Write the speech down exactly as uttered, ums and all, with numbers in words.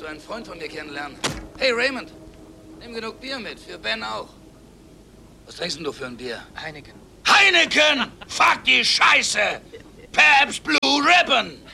du einen Freund von mir kennenlernen. Hey, Raymond, nimm genug Bier mit, für Ben auch. Was trinkst denn du für ein Bier? Heineken. Heineken! Fuck die Scheiße! Pabst Blue Ribbon!